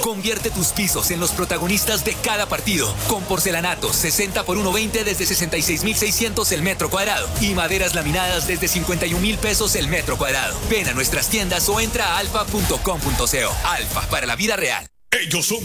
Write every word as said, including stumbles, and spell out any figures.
Convierte tus pisos en los protagonistas de cada partido. Con porcelanatos sesenta por uno veinte desde sesenta y seis mil seiscientos el metro cuadrado. Y maderas laminadas desde cincuenta y un mil pesos el metro cuadrado. Ven a nuestras tiendas o entra a alfa punto com punto co. Alfa, para la vida real. Ellos son